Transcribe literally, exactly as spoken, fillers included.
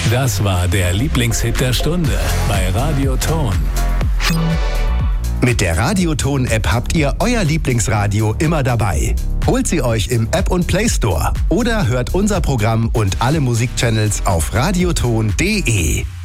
Das war der Lieblingshit der Stunde bei Radio Ton. Mit der Radioton-App habt ihr euer Lieblingsradio immer dabei. Holt sie euch im App und Play Store oder hört unser Programm und alle Musikchannels auf radioton punkt de.